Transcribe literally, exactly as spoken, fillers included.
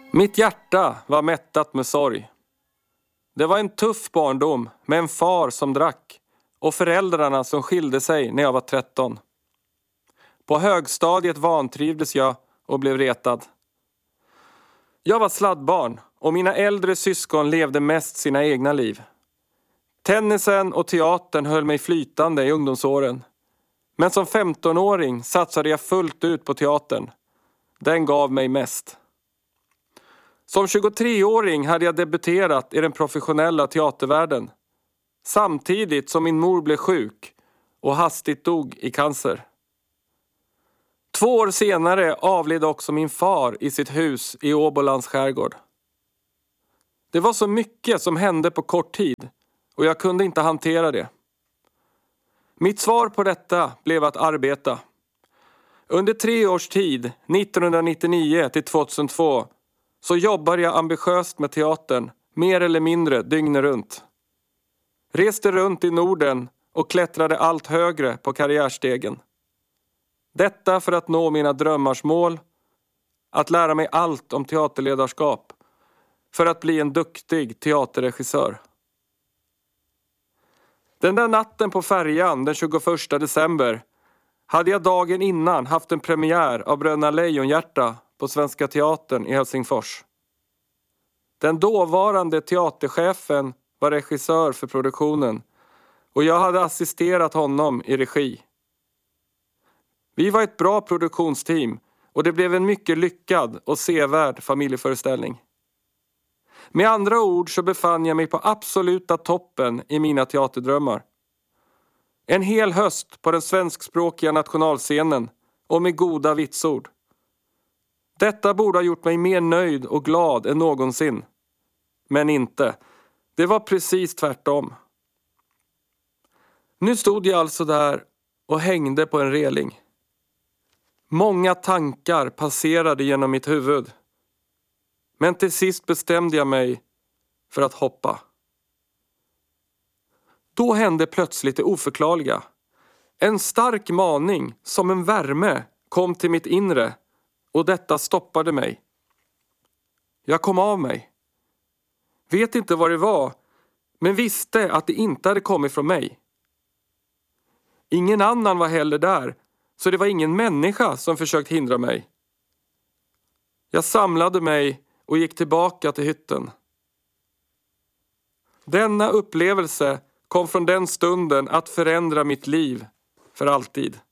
Mitt hjärta var mättat med sorg. Det var en tuff barndom med en far som drack och föräldrarna som skilde sig när jag var tretton. På högstadiet vantrivdes jag och blev retad. Jag var sladdbarn och mina äldre syskon levde mest sina egna liv. Tennisen och teatern höll mig flytande i ungdomsåren. Men som femtonåring satsade jag fullt ut på teatern. Den gav mig mest. Som tjugotreåring hade jag debuterat i den professionella teatervärlden. Samtidigt som min mor blev sjuk och hastigt dog i cancer. Två år senare avled också min far i sitt hus i Åbolands skärgård. Det var så mycket som hände på kort tid och jag kunde inte hantera det. Mitt svar på detta blev att arbeta. Under tre års tid, nittonhundranittionio till tvåtusentvå, så jobbade jag ambitiöst med teatern, mer eller mindre dygnet runt. Reste runt i Norden och klättrade allt högre på karriärstegen. Detta för att nå mina drömmars mål, att lära mig allt om teaterledarskap, för att bli en duktig teaterregissör. Den där natten på färjan den tjugoförsta december hade jag dagen innan haft en premiär av Bröderna Lejonhjärta på Svenska Teatern i Helsingfors. Den dåvarande teaterchefen var regissör för produktionen och jag hade assisterat honom i regi. Vi var ett bra produktionsteam och det blev en mycket lyckad och sevärd familjeföreställning. Med andra ord så befann jag mig på absoluta toppen i mina teaterdrömmar. En hel höst på den svenskspråkiga nationalscenen och med goda vitsord. Detta borde ha gjort mig mer nöjd och glad än någonsin. Men inte. Det var precis tvärtom. Nu stod jag alltså där och hängde på en reling. Många tankar passerade genom mitt huvud. Men till sist bestämde jag mig för att hoppa. Då hände plötsligt det oförklarliga. En stark maning som en värme kom till mitt inre och detta stoppade mig. Jag kom av mig. Vet inte vad det var, men visste att det inte hade kommit från mig. Ingen annan var heller där, så det var ingen människa som försökt hindra mig. Jag samlade mig och gick tillbaka till hytten. Denna upplevelse kom från den stunden att förändra mitt liv för alltid.